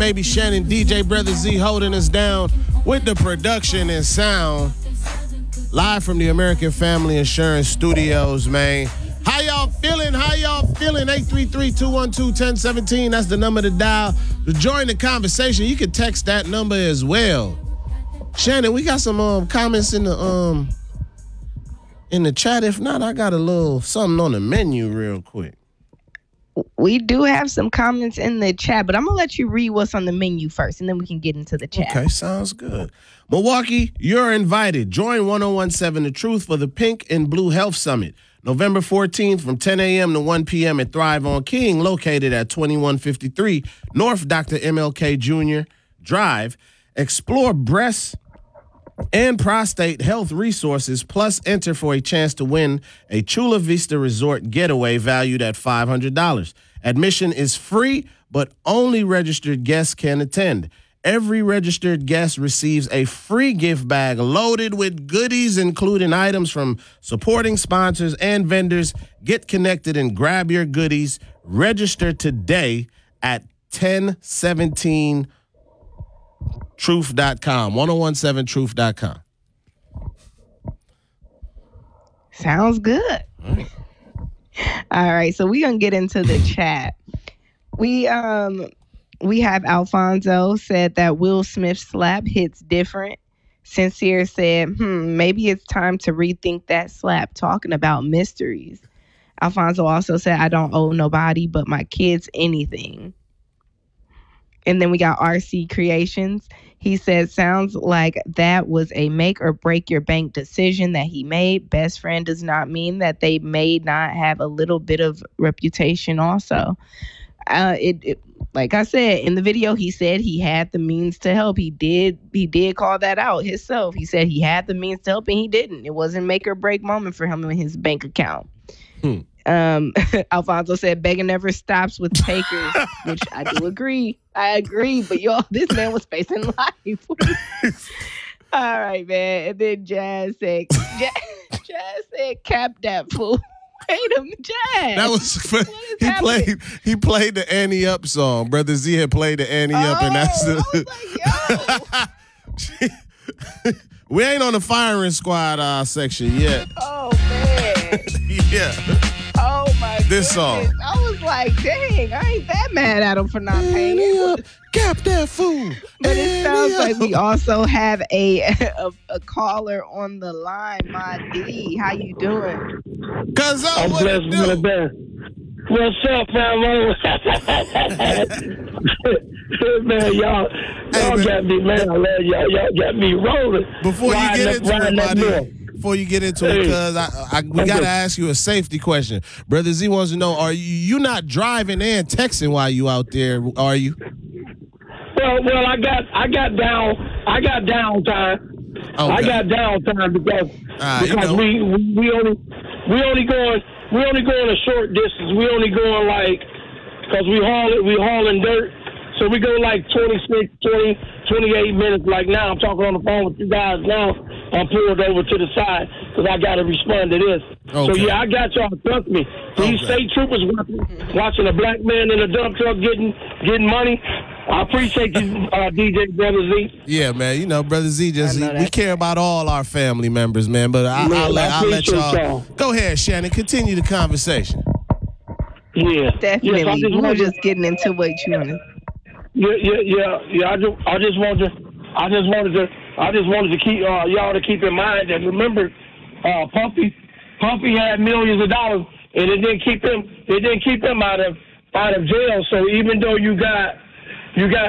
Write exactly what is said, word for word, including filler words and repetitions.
baby Shannon, D J Brother Z holding us down with the production and sound. Live from the American Family Insurance Studios, man. How y'all feeling? How y'all feeling? eight three three, two one two, one zero one seven. That's the number to dial. To join the conversation, you can text that number as well. Shannon, we got some um, comments in the um in the chat. If not, I got a little something on the menu real quick. We do have some comments in the chat, but I'm going to let you read what's on the menu first, and then we can get into the chat. Okay, sounds good. Milwaukee, you're invited. Join one oh one seven The Truth for the Pink and Blue Health Summit. November fourteenth from ten a.m. to one p.m. at Thrive on King, located at twenty-one fifty-three North Doctor M L K Junior Drive. Explore breast and prostate health resources, plus enter for a chance to win a Chula Vista Resort getaway valued at five hundred dollars. Admission is free, but only registered guests can attend. Every registered guest receives a free gift bag loaded with goodies, including items from supporting sponsors and vendors. Get connected and grab your goodies. Register today at ten seventeen truth dot com, ten seventeen truth dot com. Sounds good. All right, All right so we're going to get into the chat. We um we have Alfonso said that Will Smith's slap hits different. Sincere said, hmm, maybe it's time to rethink that slap, talking about mysteries. Alfonso also said, I don't owe nobody but my kids anything. And then we got R C Creations. He said, sounds like that was a make or break your bank decision that he made. Best friend does not mean that they may not have a little bit of reputation also. Uh, it, it like I said in the video, he said he had the means to help. He did. He did call that out himself. He said he had the means to help and he didn't. It wasn't make or break moment for him in his bank account. Hmm. Um, Alfonso said begging never stops with takers, which I do agree. I agree. But y'all, this man was facing life. All right, man. And then Jazz said, Jazz, Jazz said, cap that fool. Wait a minute, Jazz. That was he happening? played. He played the Annie Up song. Brother Z had played the Annie oh, Up, and that's the. I was like, yo. We ain't on the firing squad uh, section yet. Oh man. Yeah. Oh my. This goodness. song. I was like, dang, I ain't that mad at him for not paying it. Cap that fool. But it sounds like we also have a, a a caller on the line. My D, how you doing? Cause I'm blessed with a best. What's up, fam? Man, y'all, hey, y'all man. got me, man. I love y'all. Y'all got me rolling. Before you get into it, my dude. Before you get into hey. it, because I, I, we got to ask you a safety question. Brother Z wants to know, are you you not driving and texting while you out there, are you? Well, well, I got I got down I got downtime. Okay. I got downtime because uh, because you know. we, we we only we only going we only going a short distance. We only going like because we haul it we hauling dirt. So we go like twenty-six, twenty, twenty-eight minutes. Like now, I'm talking on the phone with you guys now. I'm pulled over to the side because I got to respond to this. Okay. So, yeah, I got y'all. Trust me. These okay. state troopers watching, watching a black man in a dump truck getting getting money. I appreciate you, uh, D J Brother Z. Yeah, man. You know, Brother Z, just we care about all our family members, man. But I, man, I'll, let, I'll let y'all, y'all. Go ahead, Shannon. Continue the conversation. Yeah. Definitely. Yes, we were just getting into what you wanted. Yeah, yeah, yeah, yeah. I just, I just wanted to, I just wanted to, I just wanted to keep uh, y'all to keep in mind that remember, uh, Puffy, Puffy had millions of dollars, and it didn't keep him, it didn't keep him out of out of jail. So even though you got, you got